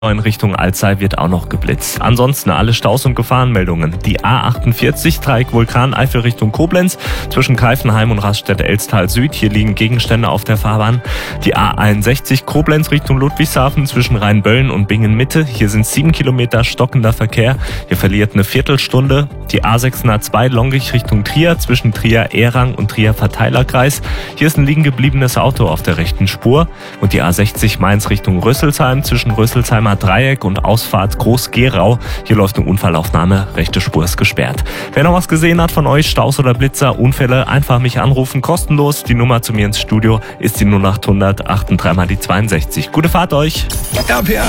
In Richtung Alzey wird auch noch geblitzt. Ansonsten alle Staus und Gefahrenmeldungen. Die A48 Dreieck Vulkaneifel Richtung Koblenz zwischen Keifenheim und Raststätte-Elstal Süd. Hier liegen Gegenstände auf der Fahrbahn. Die A61 Koblenz Richtung Ludwigshafen zwischen Rheinböllen und Bingen Mitte. Hier sind 7 Kilometer stockender Verkehr. Hier verliert eine Viertelstunde. Die A602 Longich Richtung Trier zwischen Trier-Ehrang und Trier-Verteilerkreis. Hier ist ein liegen gebliebenes Auto auf der rechten Spur. Und die A60 Mainz Richtung Rüsselsheim zwischen Rüsselsheimer Dreieck und Ausfahrt Groß-Gerau. Hier läuft eine Unfallaufnahme, rechte Spur ist gesperrt. Wer noch was gesehen hat von euch, Staus oder Blitzer, Unfälle, einfach mich anrufen, kostenlos. Die Nummer zu mir ins Studio ist die 0800 83 mal die 62. Gute Fahrt euch! RPA